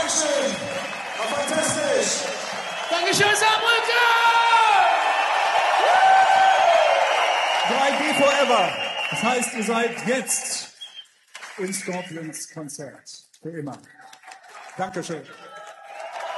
Dankeschön. War fantastisch. Dankeschön, Saarbrücke! 3G Forever. Das heißt, ihr seid jetzt in Scorpions Konzert. Für immer. Dankeschön.